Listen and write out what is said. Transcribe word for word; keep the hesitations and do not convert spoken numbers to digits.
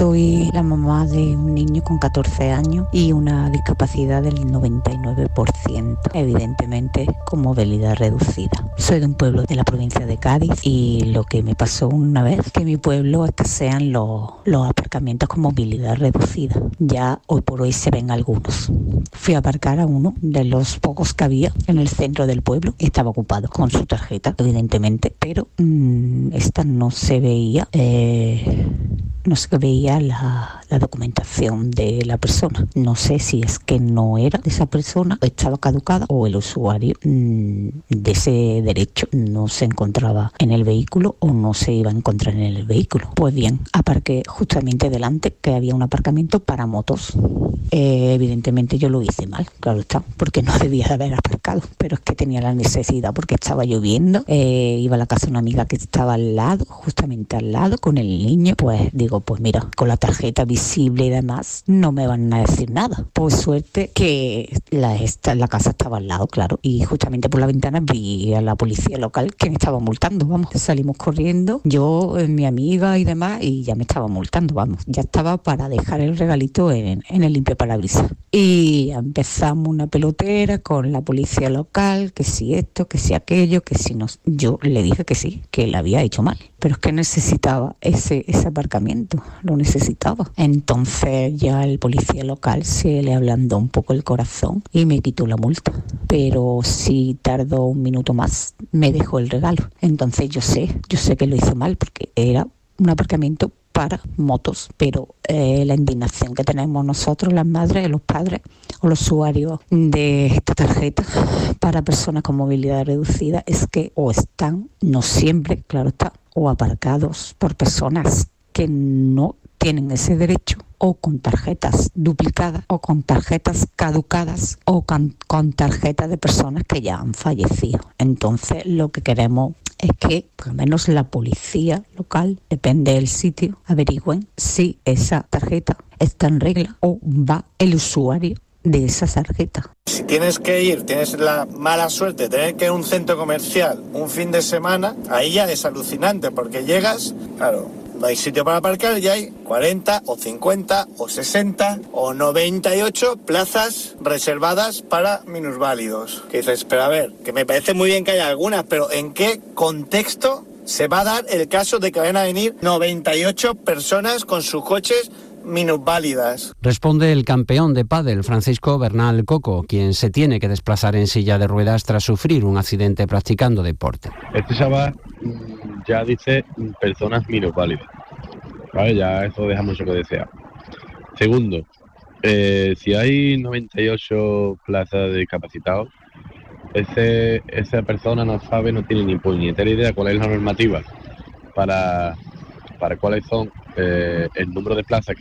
Soy la mamá de un niño con catorce años y una discapacidad del noventa y nueve por ciento, evidentemente con movilidad reducida. Soy de un pueblo de la provincia de Cádiz y lo que me pasó una vez que en mi pueblo escasean los, los aparcamientos con movilidad reducida. Ya hoy por hoy se ven algunos. Fui a aparcar a uno de los pocos que había en el centro del pueblo. Estaba ocupado con su tarjeta, evidentemente, pero mmm, esta no se veía... Eh, no se veía la, la documentación de la persona. No sé si es que no era de esa persona, estaba caducada, o el usuario mmm, de ese derecho no se encontraba en el vehículo o no se iba a encontrar en el vehículo. Pues bien, aparqué justamente delante, que había un aparcamiento para motos. Eh, evidentemente yo lo hice mal, claro está, porque no debía de haber aparcado, pero es que tenía la necesidad porque estaba lloviendo, eh, iba a la casa de una amiga que estaba al lado, justamente al lado, con el niño. Pues digo, pues mira, con la tarjeta visible y demás, no me van a decir nada. Por suerte que la, esta, la casa estaba al lado, claro, y justamente por la ventana vi a la policía local que me estaba multando, vamos. Salimos corriendo, yo, eh, mi amiga y demás, y ya me estaba multando, vamos. Ya estaba para dejar el regalito en, en el limpio parabrisas. Y empezamos una pelotera con la policía local, que si esto, que si aquello, que si no. Yo le dije que sí, que la había hecho mal, pero es que necesitaba ese, ese aparcamiento, lo necesitaba. Entonces ya el policía local se le ablandó un poco el corazón y me quitó la multa. Pero si tardó un minuto más, me dejó el regalo. Entonces yo sé, yo sé que lo hizo mal porque era un aparcamiento para motos, pero eh, la indignación que tenemos nosotros, las madres, los padres o los usuarios de esta tarjeta para personas con movilidad reducida es que o están, no siempre, claro está, o aparcados por personas que no tienen ese derecho, o con tarjetas duplicadas, o con tarjetas caducadas, o con, con tarjetas de personas que ya han fallecido. Entonces lo que queremos es que por lo menos la policía local, depende del sitio, averigüen si esa tarjeta está en regla o va el usuario de esa tarjeta. Si tienes que ir, tienes la mala suerte de tener que ir a un centro comercial un fin de semana, ahí ya es alucinante porque llegas, claro, no hay sitio para aparcar y hay cuarenta o cincuenta o sesenta o noventa y ocho plazas reservadas para minusválidos. Que dices, pero a ver, que me parece muy bien que haya algunas, pero ¿en qué contexto se va a dar el caso de que vayan a venir noventa y ocho personas con sus coches minusválidas? Responde el campeón de pádel, Francisco Bernal Coco, quien se tiene que desplazar en silla de ruedas tras sufrir un accidente practicando deporte. Este chaval ya dice personas minusválidas, ¿vale? Ya eso deja mucho que desear. Segundo, eh, si hay noventa y ocho plazas de discapacitados, ese, esa persona no sabe, no tiene ni puñetera idea cuál es la normativa para, para cuáles son eh, el número de plazas que